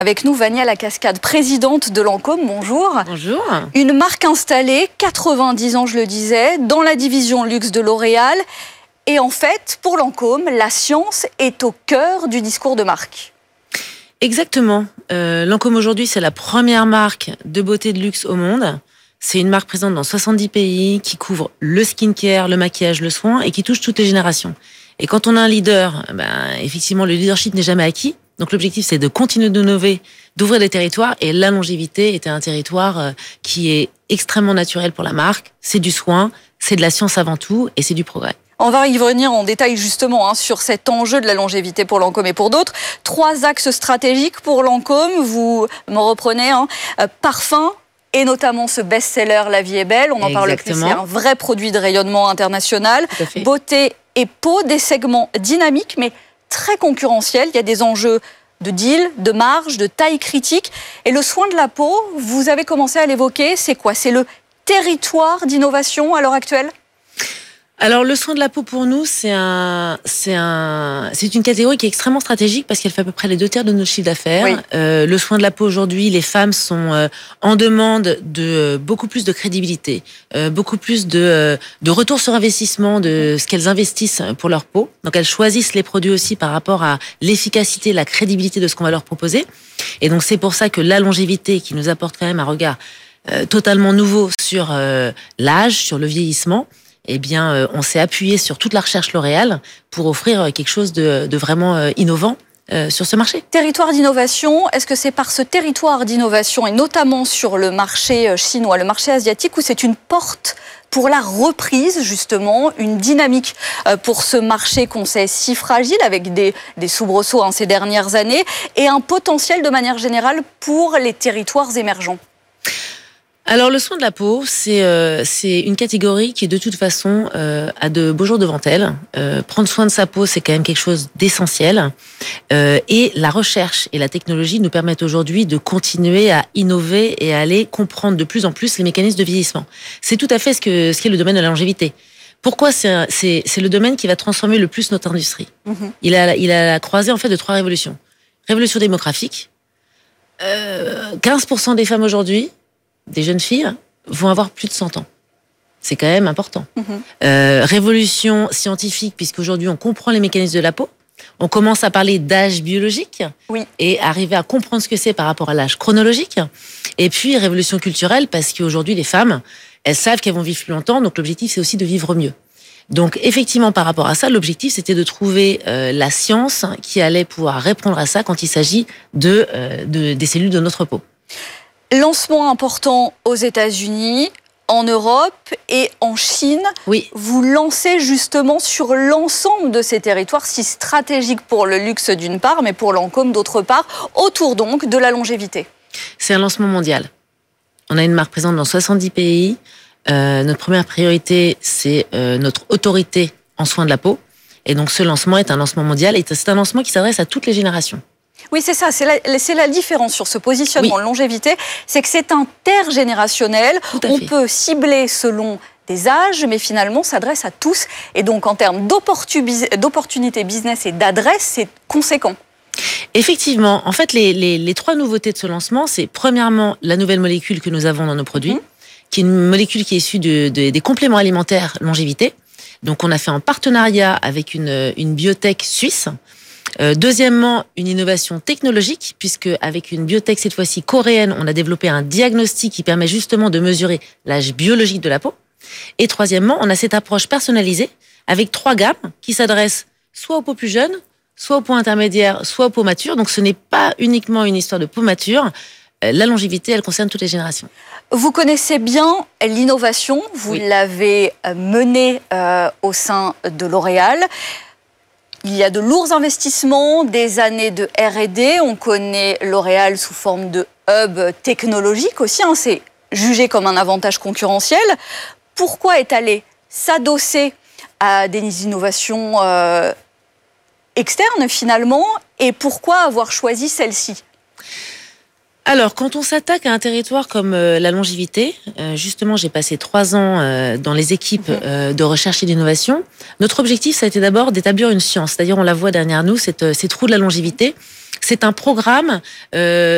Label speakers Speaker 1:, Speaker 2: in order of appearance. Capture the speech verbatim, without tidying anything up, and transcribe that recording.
Speaker 1: Avec nous, Vania Lacascade, présidente de Lancôme. Bonjour.
Speaker 2: Bonjour.
Speaker 1: Une marque installée, quatre-vingt-dix ans, je le disais, dans la division luxe de L'Oréal. Et en fait, pour Lancôme, la science est au cœur du discours de marque.
Speaker 2: Exactement. Euh, Lancôme aujourd'hui, c'est la première marque de beauté de luxe au monde. C'est une marque présente dans soixante-dix pays qui couvre le skincare, le maquillage, le soin et qui touche toutes les générations. Et quand on a un leader, ben, effectivement, le leadership n'est jamais acquis. Donc l'objectif, c'est de continuer d'innover, d'ouvrir des territoires. Et la longévité était un territoire qui est extrêmement naturel pour la marque. C'est du soin, c'est de la science avant tout et c'est du progrès.
Speaker 1: On va y revenir en détail justement hein, sur cet enjeu de la longévité pour Lancôme et pour d'autres. Trois axes stratégiques pour Lancôme, vous me reprenez, hein, euh, parfum et notamment ce best-seller La Vie est belle. On en
Speaker 2: Exactement.
Speaker 1: parle plus, c'est un vrai produit de rayonnement international. Beauté et peau, des segments dynamiques mais très concurrentiels. Il y a des enjeux de deal, de marge, de taille critique. Et le soin de la peau, vous avez commencé à l'évoquer, c'est quoi? C'est le territoire d'innovation à l'heure actuelle?
Speaker 2: Alors, le soin de la peau, pour nous, c'est un, c'est un, c'est une catégorie qui est extrêmement stratégique parce qu'elle fait à peu près les deux tiers de notre chiffre d'affaires.
Speaker 1: Oui.
Speaker 2: Euh, le soin de la peau, aujourd'hui, les femmes sont euh, en demande de euh, beaucoup plus de crédibilité, euh, beaucoup plus de, euh, de retour sur investissement de ce qu'elles investissent pour leur peau. Donc, elles choisissent les produits aussi par rapport à l'efficacité, la crédibilité de ce qu'on va leur proposer. Et donc, c'est pour ça que la longévité, qui nous apporte quand même un regard euh, totalement nouveau sur euh, l'âge, sur le vieillissement, eh bien, euh, on s'est appuyé sur toute la recherche L'Oréal pour offrir quelque chose de, de vraiment euh, innovant euh, sur ce marché.
Speaker 1: Territoire d'innovation, est-ce que c'est par ce territoire d'innovation et notamment sur le marché chinois, le marché asiatique, où c'est une porte pour la reprise, justement, une dynamique pour ce marché qu'on sait si fragile, avec des, des soubresauts hein, ces dernières années, et un potentiel de manière générale pour les territoires émergents?
Speaker 2: Alors, le soin de la peau, c'est euh, c'est une catégorie qui, de toute façon, euh, a de beaux jours devant elle. Euh, prendre soin de sa peau, c'est quand même quelque chose d'essentiel. Euh, et la recherche et la technologie nous permettent aujourd'hui de continuer à innover et à aller comprendre de plus en plus les mécanismes de vieillissement. C'est tout à fait ce que ce qui est le domaine de la longévité. Pourquoi c'est c'est c'est le domaine qui va transformer le plus notre industrie. Mm-hmm. Il a il a la croisée en fait de trois révolutions. Révolution démographique. Euh, quinze pour cent des femmes aujourd'hui, des jeunes filles, vont avoir plus de cent ans. C'est quand même important. Mmh. Euh, révolution scientifique, puisqu'aujourd'hui, on comprend les mécanismes de la peau. On commence à parler d'âge biologique
Speaker 1: oui.
Speaker 2: et arriver à comprendre ce que c'est par rapport à l'âge chronologique. Et puis, révolution culturelle, parce qu'aujourd'hui, les femmes, elles savent qu'elles vont vivre plus longtemps, donc l'objectif, c'est aussi de vivre mieux. Donc, effectivement, par rapport à ça, l'objectif, c'était de trouver euh, la science qui allait pouvoir répondre à ça quand il s'agit de, euh, de, des cellules de notre peau.
Speaker 1: Lancement important aux États-Unis, en Europe et en Chine.
Speaker 2: Oui.
Speaker 1: Vous lancez justement sur l'ensemble de ces territoires si stratégiques pour le luxe d'une part, mais pour Lancôme d'autre part, autour donc de la longévité.
Speaker 2: C'est un lancement mondial. On a une marque présente dans soixante-dix pays. Euh, notre première priorité, c'est euh, notre autorité en soins de la peau. Et donc ce lancement est un lancement mondial et c'est un lancement qui s'adresse à toutes les générations.
Speaker 1: Oui, c'est ça, c'est la, c'est la différence sur ce positionnement
Speaker 2: oui.
Speaker 1: de longévité, c'est que c'est intergénérationnel, on
Speaker 2: fait.
Speaker 1: peut cibler selon des âges, mais finalement s'adresse à tous, et donc en termes d'opportunités business et d'adresse, c'est conséquent.
Speaker 2: Effectivement, en fait, les, les, les trois nouveautés de ce lancement, c'est premièrement la nouvelle molécule que nous avons dans nos produits, mmh. qui est une molécule qui est issue de, de, des compléments alimentaires longévité. Donc on a fait un partenariat avec une, une biotech suisse. Euh, deuxièmement, une innovation technologique, puisque avec une biotech cette fois-ci coréenne, on a développé un diagnostic qui permet justement de mesurer l'âge biologique de la peau. Et troisièmement, on a cette approche personnalisée avec trois gammes qui s'adressent soit aux peaux plus jeunes, soit aux peaux intermédiaires, soit aux peaux matures. Donc ce n'est pas uniquement une histoire de peau mature. Euh, la longévité, elle concerne toutes les générations.
Speaker 1: Vous connaissez bien l'innovation, vous oui. l'avez menée euh, au sein de L'Oréal. Il y a de lourds investissements, des années de R et D. On connaît L'Oréal sous forme de hub technologique aussi. Hein, c'est jugé comme un avantage concurrentiel. Pourquoi est allé s'adosser à des innovations euh, externes finalement? Et pourquoi avoir choisi celle-ci?
Speaker 2: Alors, quand on s'attaque à un territoire comme euh, la longévité, euh, justement, j'ai passé trois ans euh, dans les équipes euh, de recherche et d'innovation. Notre objectif, ça a été d'abord d'établir une science. C'est-à-dire, on la voit derrière nous, cette, cette roue de la longévité. C'est un programme euh,